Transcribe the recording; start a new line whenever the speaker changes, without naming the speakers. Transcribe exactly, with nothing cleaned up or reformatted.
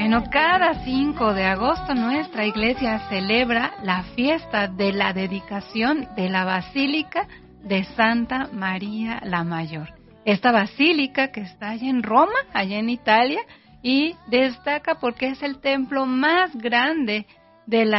Bueno, cada cinco de agosto nuestra iglesia celebra la fiesta de la dedicación de la Basílica de Santa María la Mayor. Esta basílica que está allá en Roma, allá en Italia, y destaca porque es el templo más grande de la